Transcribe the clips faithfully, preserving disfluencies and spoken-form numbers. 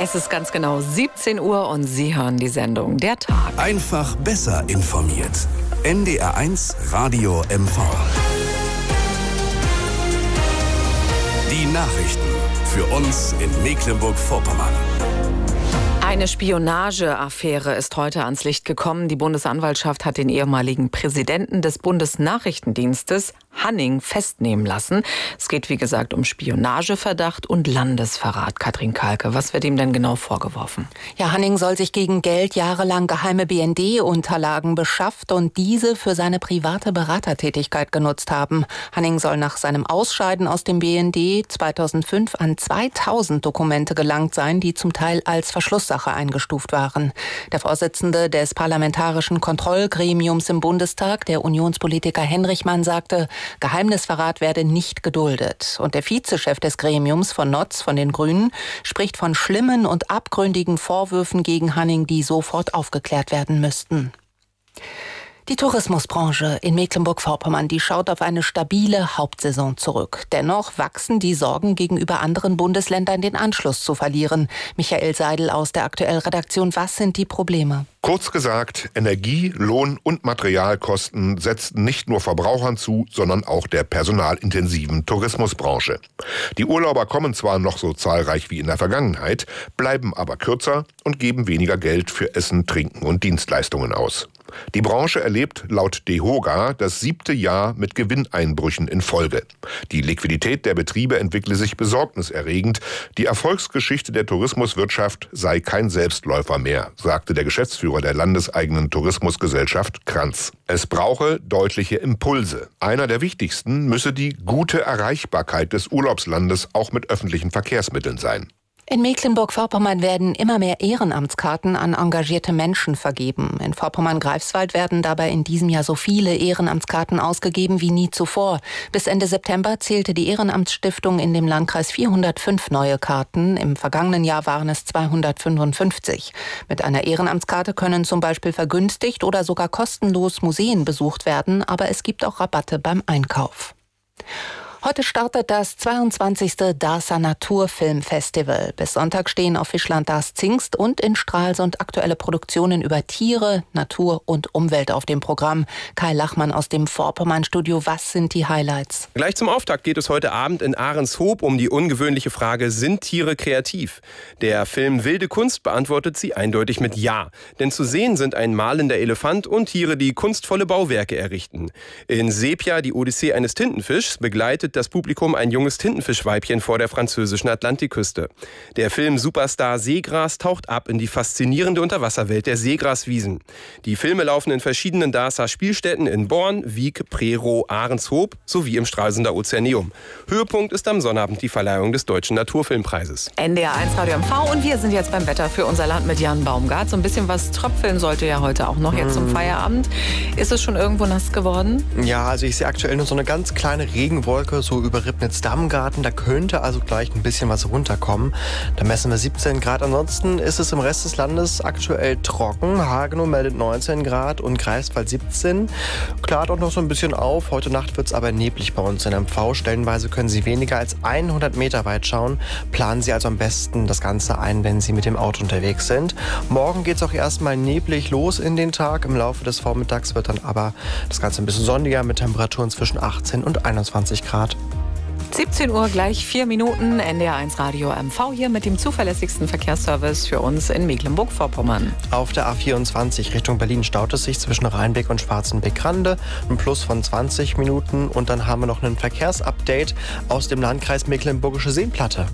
Es ist ganz genau siebzehn Uhr und Sie hören die Sendung Der Tag. Einfach besser informiert. N D R eins Radio M V. Die Nachrichten für uns in Mecklenburg-Vorpommern. Eine Spionageaffäre ist heute ans Licht gekommen. Die Bundesanwaltschaft hat den ehemaligen Präsidenten des Bundesnachrichtendienstes, Hanning, festnehmen lassen. Es geht, wie gesagt, um Spionageverdacht und Landesverrat. Katrin Kalke, was wird ihm denn genau vorgeworfen? Ja, Hanning soll sich gegen Geld jahrelang geheime B N D-Unterlagen beschafft und diese für seine private Beratertätigkeit genutzt haben. Hanning soll nach seinem Ausscheiden aus dem B N D zweitausendfünf an zweitausend Dokumente gelangt sein, die zum Teil als Verschlusssache eingestuft waren. Der Vorsitzende des Parlamentarischen Kontrollgremiums im Bundestag, der Unionspolitiker Henrichmann, sagte, Geheimnisverrat werde nicht geduldet. Und der Vizechef des Gremiums von Notz, von den Grünen, spricht von schlimmen und abgründigen Vorwürfen gegen Hanning, die sofort aufgeklärt werden müssten. Die Tourismusbranche in Mecklenburg-Vorpommern, die schaut auf eine stabile Hauptsaison zurück. Dennoch wachsen die Sorgen gegenüber anderen Bundesländern, den Anschluss zu verlieren. Michael Seidel aus der Aktuell-Redaktion, was sind die Probleme? Kurz gesagt, Energie-, Lohn- und Materialkosten setzten nicht nur Verbrauchern zu, sondern auch der personalintensiven Tourismusbranche. Die Urlauber kommen zwar noch so zahlreich wie in der Vergangenheit, bleiben aber kürzer und geben weniger Geld für Essen, Trinken und Dienstleistungen aus. Die Branche erlebt laut DEHOGA das siebte Jahr mit Gewinneinbrüchen in Folge. Die Liquidität der Betriebe entwickle sich besorgniserregend. Die Erfolgsgeschichte der Tourismuswirtschaft sei kein Selbstläufer mehr, sagte der Geschäftsführer der landeseigenen Tourismusgesellschaft Kranz. Es brauche deutliche Impulse. Einer der wichtigsten müsse die gute Erreichbarkeit des Urlaubslandes auch mit öffentlichen Verkehrsmitteln sein. In Mecklenburg-Vorpommern werden immer mehr Ehrenamtskarten an engagierte Menschen vergeben. In Vorpommern-Greifswald werden dabei in diesem Jahr so viele Ehrenamtskarten ausgegeben wie nie zuvor. Bis Ende September zählte die Ehrenamtsstiftung in dem Landkreis vierhundertfünf neue Karten. Im vergangenen Jahr waren es zweihundertfünfundfünfzig. Mit einer Ehrenamtskarte können zum Beispiel vergünstigt oder sogar kostenlos Museen besucht werden, aber es gibt auch Rabatte beim Einkauf. Heute startet das zweiundzwanzigste Darßer Naturfilmfestival. Bis Sonntag stehen auf Fischland Darß Zingst und in Stralsund aktuelle Produktionen über Tiere, Natur und Umwelt auf dem Programm. Kai Lachmann aus dem Vorpommern-Studio, was sind die Highlights? Gleich zum Auftakt geht es heute Abend in Ahrenshoop um die ungewöhnliche Frage, sind Tiere kreativ? Der Film Wilde Kunst beantwortet sie eindeutig mit Ja. Denn zu sehen sind ein malender Elefant und Tiere, die kunstvolle Bauwerke errichten. In Sepia, die Odyssee eines Tintenfischs, begleitet das Publikum ein junges Tintenfischweibchen vor der französischen Atlantikküste. Der Film Superstar Seegras taucht ab in die faszinierende Unterwasserwelt der Seegraswiesen. Die Filme laufen in verschiedenen Darßer Spielstätten in Born, Wiek, Prerow, Ahrenshoop sowie im Stralsunder Ozeaneum. Höhepunkt ist am Sonnabend die Verleihung des Deutschen Naturfilmpreises. N D R eins Radio M V und wir sind jetzt beim Wetter für unser Land mit Jan Baumgart. So ein bisschen was tröpfeln sollte ja heute auch noch jetzt zum Feierabend. Ist es schon irgendwo nass geworden? Ja, also ich sehe aktuell nur so eine ganz kleine Regenwolke so über Ribnitz-Dammgarten. Da könnte also gleich ein bisschen was runterkommen. Da messen wir siebzehn Grad. Ansonsten ist es im Rest des Landes aktuell trocken. Hagenow meldet neunzehn Grad und Greifswald siebzehn. Klart auch noch so ein bisschen auf. Heute Nacht wird es aber neblig bei uns in M V. Stellenweise können Sie weniger als hundert Meter weit schauen. Planen Sie also am besten das Ganze ein, wenn Sie mit dem Auto unterwegs sind. Morgen geht es auch erstmal neblig los in den Tag. Im Laufe des Vormittags wird dann aber das Ganze ein bisschen sonniger mit Temperaturen zwischen achtzehn und einundzwanzig Grad. siebzehn Uhr gleich vier Minuten, N D R eins Radio M V hier mit dem zuverlässigsten Verkehrsservice für uns in Mecklenburg-Vorpommern. Auf der A vierundzwanzig Richtung Berlin staut es sich zwischen Rheinbeck und Schwarzenbeck-Rande. Ein Plus von zwanzig Minuten. Und dann haben wir noch ein Verkehrsupdate aus dem Landkreis Mecklenburgische Seenplatte.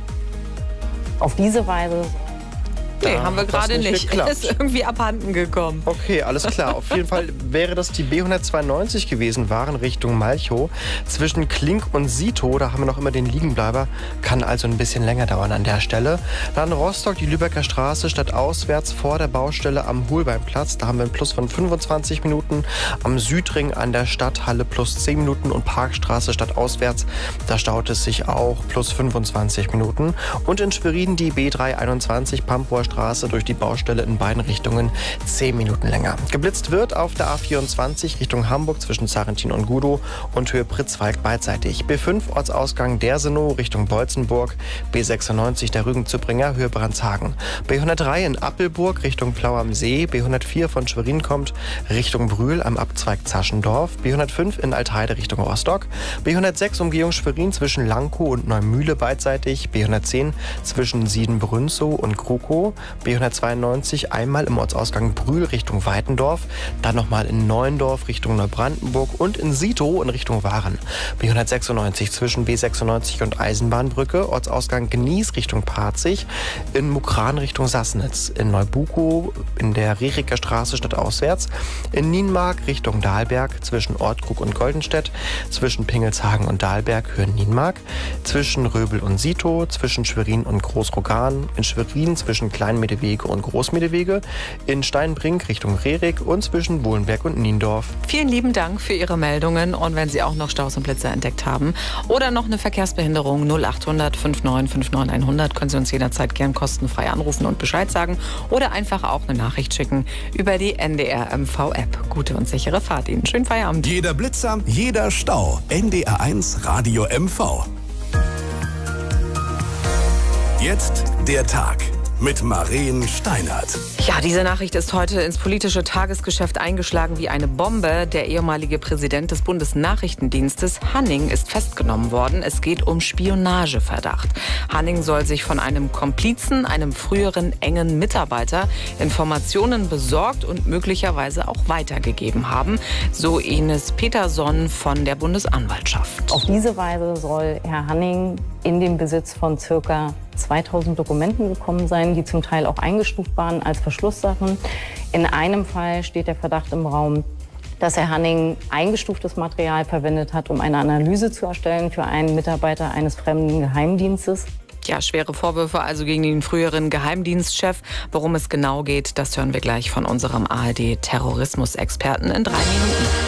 Auf diese Weise... Nee, haben wir gerade nicht. Geklappt. Ist irgendwie abhanden gekommen. Okay, alles klar. Auf jeden Fall wäre das die B hundertzweiundneunzig gewesen, waren Richtung Malchow. Zwischen Klink und Sito, da haben wir noch immer den Liegenbleiber. Kann also ein bisschen länger dauern an der Stelle. Dann Rostock, die Lübecker Straße, stadtauswärts vor der Baustelle am Holbeinplatz. Da haben wir einen Plus von fünfundzwanzig Minuten. Am Südring an der Stadthalle plus zehn Minuten. Und Parkstraße stadtauswärts, da staut es sich auch plus fünfundzwanzig Minuten. Und in Schwerin die B dreihunderteinundzwanzig Pampower Rehricker Straße durch die Baustelle in beiden Richtungen zehn Minuten länger. Geblitzt wird auf der A vierundzwanzig Richtung Hamburg zwischen Sarrentin und Gudow und Höhe Pritzwalk beidseitig. B fünf Ortsausgang Dersenow Richtung Bolzenburg, B sechsundneunzig der Rügen-Zübringer Höhe Brandshagen. B hundertdrei in Appelburg Richtung Plau am See, B hundertvier von Schwerin kommt Richtung Brühl am Abzweig Zaschendorf, B hundertfünf in Altheide Richtung Rostock, B hundertsechs Umgehung Schwerin zwischen Lankow und Neumühle beidseitig, B hundertzehn zwischen Siedenbrünsow und Krukow, B hundertzweiundneunzig einmal im Ortsausgang Brühl Richtung Weitendorf, dann nochmal in Neuendorf Richtung Neubrandenburg und in Sitow in Richtung Waren. B hundertsechsundneunzig zwischen B sechsundneunzig und Eisenbahnbrücke, Ortsausgang Gnies Richtung Parzig, in Mukran Richtung Sassnitz, in Neubukow in der Rehricker Straße stadtauswärts, in Nienmark Richtung Dahlberg zwischen Ortkrug und Goldenstedt, zwischen Pingelshagen und Dahlberg Höhe Nienmark, zwischen Röbel und Sitow, zwischen Schwerin und Großrogan, in Schwerin zwischen Kleinmedewege und Großmedewege, in Steinbrink Richtung Rerik und zwischen Wohlenberg und Niendorf. Vielen lieben Dank für Ihre Meldungen und wenn Sie auch noch Staus und Blitzer entdeckt haben oder noch eine Verkehrsbehinderung, null achthundert fünfundneunzig fünfundneunzig hundert können Sie uns jederzeit gern kostenfrei anrufen und Bescheid sagen oder einfach auch eine Nachricht schicken über die N D R M V-App. Gute und sichere Fahrt Ihnen. Schönen Feierabend. Jeder Blitzer, jeder Stau. N D R eins Radio M V. Jetzt der Tag mit Maren Steinert. Ja, diese Nachricht ist heute ins politische Tagesgeschäft eingeschlagen wie eine Bombe. Der ehemalige Präsident des Bundesnachrichtendienstes, Hanning, ist festgenommen worden. Es geht um Spionageverdacht. Hanning soll sich von einem Komplizen, einem früheren engen Mitarbeiter, Informationen besorgt und möglicherweise auch weitergegeben haben. So Ines Peterson von der Bundesanwaltschaft. Auf diese Weise soll Herr Hanning in den Besitz von circa zweitausend Dokumenten gekommen sein, die zum Teil auch eingestuft waren als Verschlusssachen. In einem Fall steht der Verdacht im Raum, dass Herr Hanning eingestuftes Material verwendet hat, um eine Analyse zu erstellen für einen Mitarbeiter eines fremden Geheimdienstes. Ja, schwere Vorwürfe also gegen den früheren Geheimdienstchef. Worum es genau geht, das hören wir gleich von unserem A R D-Terrorismusexperten in drei Minuten.